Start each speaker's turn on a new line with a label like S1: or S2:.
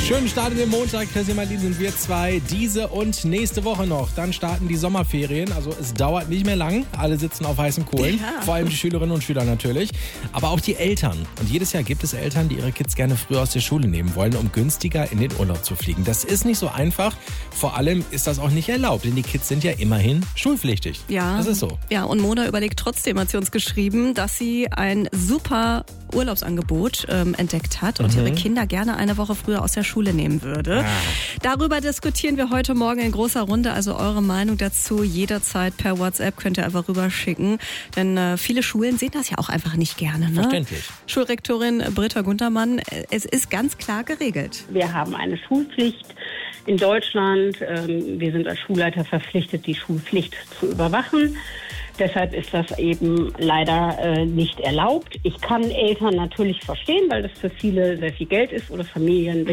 S1: Schönen Start in den Montag. Chrissy Marlin sind wir zwei. Diese und nächste Woche noch. Dann starten die Sommerferien. Also es dauert nicht mehr lang. Alle sitzen auf heißen Kohlen.
S2: Ja.
S1: Vor allem die Schülerinnen und Schüler natürlich. Aber auch die Eltern. Und jedes Jahr gibt es Eltern, die ihre Kids gerne früher aus der Schule nehmen wollen, um günstiger in den Urlaub zu fliegen. Das ist nicht so einfach. Vor allem ist das auch nicht erlaubt, denn die Kids sind ja immerhin schulpflichtig.
S2: Ja.
S1: Das ist so.
S2: Ja, und Mona überlegt trotzdem, hat sie uns geschrieben, dass sie ein super Urlaubsangebot entdeckt hat und ihre Kinder gerne eine Woche früher aus der Schule nehmen würde. Darüber diskutieren wir heute Morgen in großer Runde. Also eure Meinung dazu jederzeit per WhatsApp könnt ihr einfach rüberschicken. Denn viele Schulen sehen das ja auch einfach nicht gerne. Ne?
S1: Verständlich.
S2: Schulrektorin Britta Guntermann, es ist ganz klar geregelt.
S3: Wir haben eine Schulpflicht in Deutschland. Wir sind als Schulleiter verpflichtet, die Schulpflicht zu überwachen. Deshalb ist das eben leider nicht erlaubt. Ich kann Eltern natürlich verstehen, weil das für viele sehr viel Geld ist oder Familien.